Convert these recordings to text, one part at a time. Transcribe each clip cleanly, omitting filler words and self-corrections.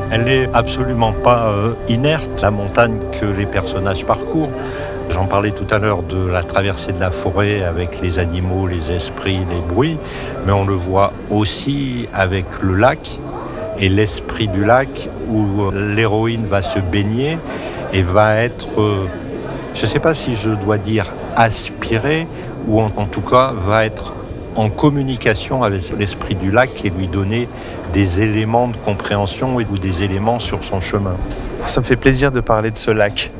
Elle n'est absolument pas inerte, la montagne que les personnages parcourent. J'en parlais tout à l'heure de la traversée de la forêt avec les animaux, les esprits, les bruits, mais on le voit aussi avec le lac et l'esprit du lac où l'héroïne va se baigner et va être, je ne sais pas si je dois dire aspirée, ou en tout cas va être en communication avec l'esprit du lac et lui donner des éléments de compréhension ou des éléments sur son chemin. Ça me fait plaisir de parler de ce lac.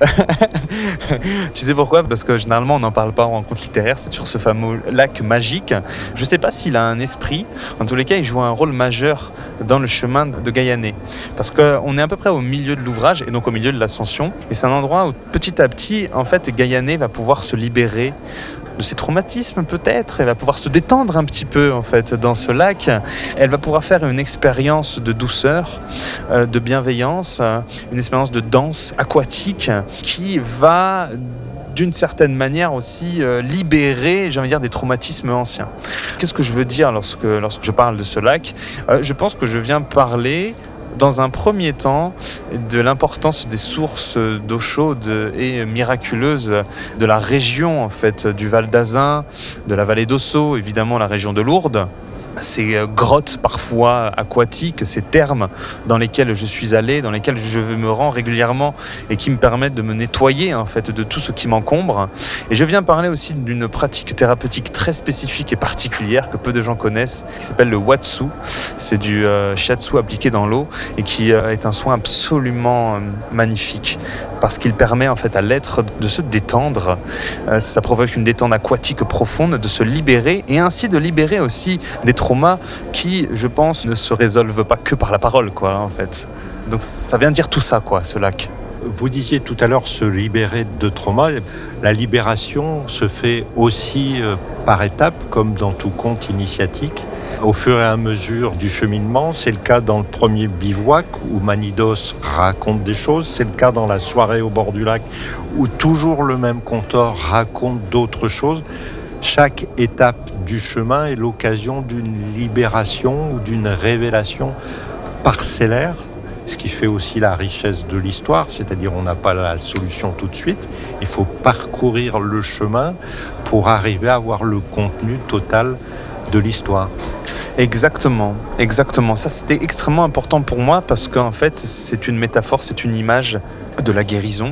Tu sais pourquoi ? Parce que généralement on n'en parle pas en rencontre littéraire, c'est sur ce fameux lac magique. Je ne sais pas s'il a un esprit, en tous les cas il joue un rôle majeur dans le chemin de Gaillané. Parce qu'on est à peu près au milieu de l'ouvrage, et donc au milieu de l'ascension, et c'est un endroit où petit à petit, en fait, Gaillané va pouvoir se libérer de ses traumatismes peut-être, elle va pouvoir se détendre un petit peu en fait dans ce lac, elle va pouvoir faire une expérience de douceur, de bienveillance, une expérience de danse aquatique qui va d'une certaine manière aussi libérer, j'ai envie de dire, des traumatismes anciens. Qu'est-ce que je veux dire lorsque je parle de ce lac ? Je pense que je viens parler dans un premier temps de l'importance des sources d'eau chaude et miraculeuses de la région en fait, du Val d'Azun, de la vallée d'Ossau, évidemment la région de Lourdes. Ces grottes parfois aquatiques, ces thermes dans lesquels je suis allé, dans lesquels je me rends régulièrement et qui me permettent de me nettoyer en fait de tout ce qui m'encombre. Et je viens parler aussi d'une pratique thérapeutique très spécifique et particulière que peu de gens connaissent, qui s'appelle le Watsu. C'est du shiatsu appliqué dans l'eau et qui est un soin absolument magnifique parce qu'il permet en fait à l'être de se détendre. Ça provoque une détente aquatique profonde, de se libérer et ainsi de libérer aussi des traumas qui, je pense, ne se résolvent pas que par la parole, quoi, en fait. Donc ça vient dire tout ça, quoi, ce lac. Vous disiez tout à l'heure se libérer de traumas. La libération se fait aussi par étapes, comme dans tout conte initiatique. Au fur et à mesure du cheminement, c'est le cas dans le premier bivouac où Manidos raconte des choses, c'est le cas dans la soirée au bord du lac où toujours le même conteur raconte d'autres choses. Chaque étape du chemin est l'occasion d'une libération ou d'une révélation parcellaire, ce qui fait aussi la richesse de l'histoire, c'est-à-dire on n'a pas la solution tout de suite, il faut parcourir le chemin pour arriver à avoir le contenu total de l'histoire. Exactement. Ça, c'était extrêmement important pour moi parce qu'en fait, c'est une métaphore, c'est une image de la guérison,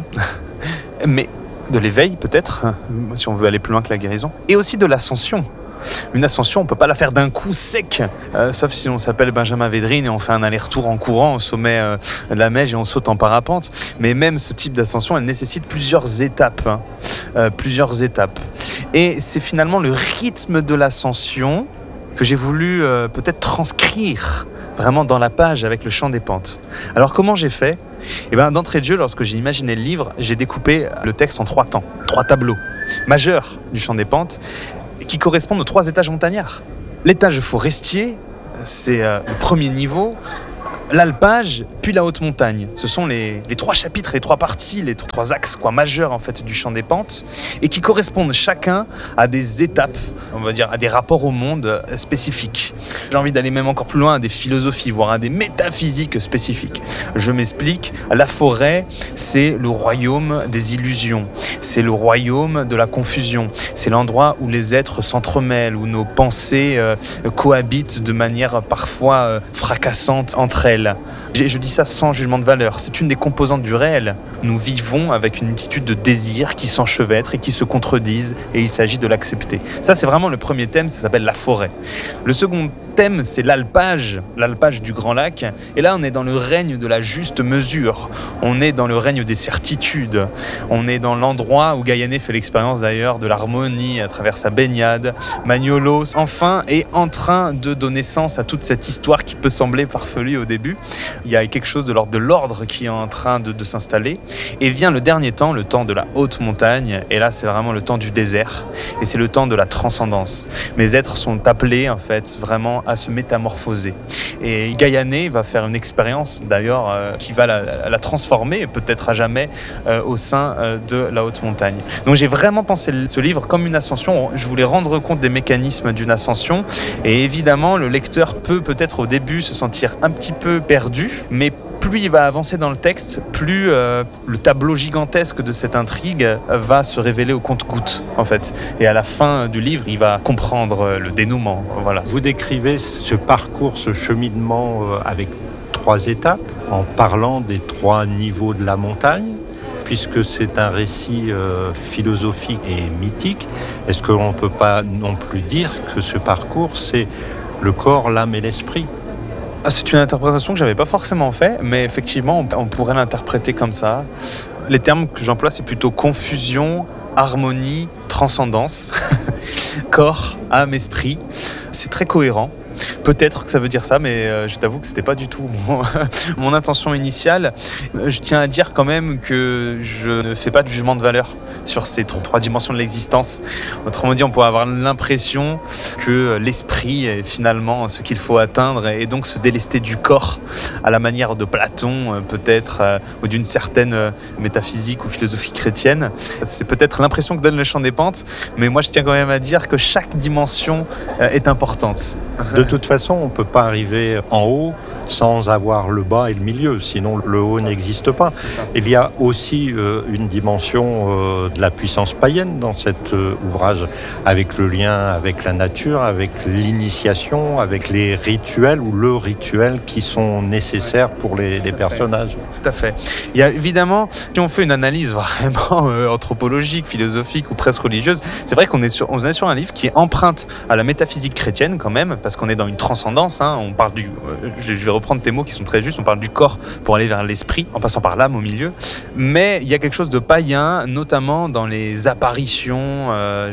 mais de l'éveil peut-être, si on veut aller plus loin que la guérison, et aussi de l'ascension. Une ascension, on ne peut pas la faire d'un coup sec, sauf si on s'appelle Benjamin Védrine et on fait un aller-retour en courant au sommet de la Meije et on saute en parapente. Mais même ce type d'ascension, elle nécessite plusieurs étapes. Et c'est finalement le rythme de l'ascension que j'ai voulu peut-être transcrire vraiment dans la page avec le chant des pentes. Alors comment j'ai fait ? D'entrée de jeu, lorsque j'ai imaginé le livre, j'ai découpé le texte en 3 temps, 3 tableaux majeurs du chant des pentes qui correspondent aux 3 étages montagnards. L'étage forestier, c'est le premier niveau, l'alpage, puis la haute montagne. Ce sont les 3 chapitres, les 3 parties, les 3 axes majeurs en fait, du chant des pentes et qui correspondent chacun à des étapes, on va dire, à des rapports au monde spécifiques. J'ai envie d'aller même encore plus loin, à des philosophies, voire à des métaphysiques spécifiques. Je m'explique, la forêt, c'est le royaume des illusions, c'est le royaume de la confusion, c'est l'endroit où les êtres s'entremêlent, où nos pensées cohabitent de manière parfois fracassante entre elles. Je dis ça sans jugement de valeur, c'est une des composantes du réel. Nous vivons avec une multitude de désirs qui s'enchevêtrent et qui se contredisent et il s'agit de l'accepter. Ça c'est vraiment le premier thème, ça s'appelle la forêt. Le second thème c'est l'alpage du Grand Lac et là on est dans le règne de la juste mesure, on est dans le règne des certitudes, on est dans l'endroit où Gaillané fait l'expérience d'ailleurs de l'harmonie à travers sa baignade. Magnolos enfin est en train de donner sens à toute cette histoire qui peut sembler farfelue au début. Il y a quelque chose de l'ordre qui est en train de s'installer et vient le dernier temps, le temps de la haute montagne et là c'est vraiment le temps du désert et c'est le temps de la transcendance. Mes êtres sont appelés en fait vraiment à se métamorphoser et Gaillané va faire une expérience d'ailleurs qui va la transformer peut-être à jamais au sein de la haute montagne. Donc j'ai vraiment pensé ce livre comme une ascension, je voulais rendre compte des mécanismes d'une ascension et évidemment le lecteur peut peut-être au début se sentir un petit peu perdu mais plus il va avancer dans le texte, plus le tableau gigantesque de cette intrigue va se révéler au compte-gouttes, en fait. Et à la fin du livre, il va comprendre le dénouement. Voilà. Vous décrivez ce parcours, ce cheminement avec 3 étapes, en parlant des 3 niveaux de la montagne, puisque c'est un récit philosophique et mythique. Est-ce qu'on ne peut pas non plus dire que ce parcours, c'est le corps, l'âme et l'esprit ? C'est une interprétation que je n'avais pas forcément fait, mais effectivement, on pourrait l'interpréter comme ça. Les termes que j'emploie, c'est plutôt confusion, harmonie, transcendance, corps, âme, esprit. C'est très cohérent. Peut-être que ça veut dire ça, mais je t'avoue que c'était pas du tout mon intention initiale. Je tiens à dire quand même que je ne fais pas de jugement de valeur sur ces 3 dimensions de l'existence. Autrement dit, on pourrait avoir l'impression que l'esprit est finalement ce qu'il faut atteindre et donc se délester du corps à la manière de Platon, peut-être, ou d'une certaine métaphysique ou philosophie chrétienne. C'est peut-être l'impression que donne le Chant des Pentes, mais moi je tiens quand même à dire que chaque dimension est importante. De toute façon, on ne peut pas arriver en haut sans avoir le bas et le milieu, sinon le haut n'existe pas. Il y a aussi une dimension de la puissance païenne dans cet ouvrage, avec le lien avec la nature, avec l'initiation, avec les rituels ou le rituel qui sont nécessaires pour les personnages. Tout à fait. Il y a évidemment, si on fait une analyse vraiment anthropologique, philosophique ou presque religieuse, c'est vrai qu'on est sur un livre qui est empreinte à la métaphysique chrétienne quand même, parce qu'on est dans une transcendance. On parle je vais reprendre tes mots qui sont très justes, on parle du corps pour aller vers l'esprit, en passant par l'âme au milieu. Mais il y a quelque chose de païen, notamment dans les apparitions.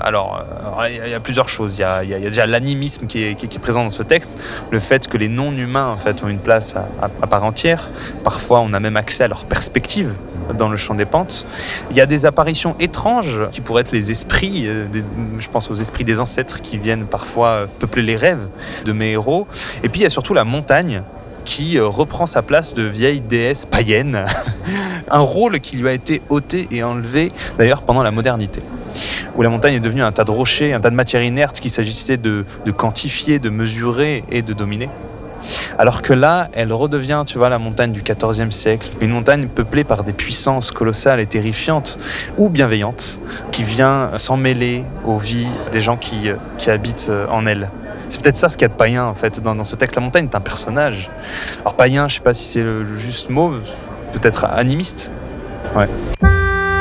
Il y a plusieurs choses. Il y a déjà l'animisme qui est présent dans ce texte, le fait que les non-humains en fait, ont une place à part entière. Parfois, on a même accès à leur perspective dans le Chant des Pentes. Il y a des apparitions étranges qui pourraient être les esprits, je pense aux esprits des ancêtres qui viennent parfois peupler les rêves de mes héros. Et puis il y a surtout la montagne qui reprend sa place de vieille déesse païenne, un rôle qui lui a été ôté et enlevé d'ailleurs pendant la modernité, où la montagne est devenue un tas de rochers, un tas de matière inerte qu'il s'agissait de quantifier, de mesurer et de dominer. Alors que là, elle redevient, tu vois, la montagne du XIVe siècle, une montagne peuplée par des puissances colossales et terrifiantes, ou bienveillantes, qui vient s'en mêler aux vies des gens qui habitent en elle. C'est peut-être ça ce qu'il y a de païen, en fait, dans ce texte. La montagne est un personnage. Alors païen, je ne sais pas si c'est le juste mot, peut-être animiste. Ouais.